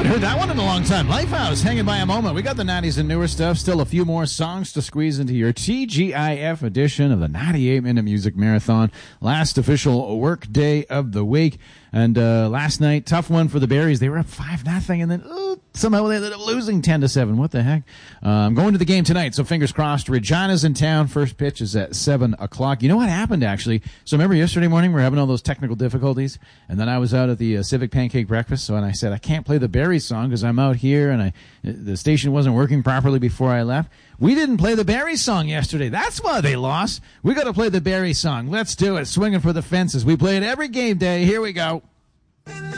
Haven't heard that one in a long time. Lifehouse, hanging by a moment. We got the 90s and newer stuff. Still a few more songs to squeeze into your TGIF edition of the 98-minute music marathon. Last official work day of the week. And last night, tough one for the Berries. They were up 5-0, and then somehow they ended up losing 10-7. What the heck? I'm going to the game tonight, so fingers crossed. Regina's in town. First pitch is at 7 o'clock. You know what happened, actually? So remember yesterday morning we were having all those technical difficulties, and then I was out at the Civic Pancake Breakfast, and I said, I can't play the Berries song because I'm out here, and the station wasn't working properly before I left. We didn't play the Berries song yesterday. That's why they lost. We got to play the Berries song. Let's do it. Swinging for the fences. We play it every game day. Here we go.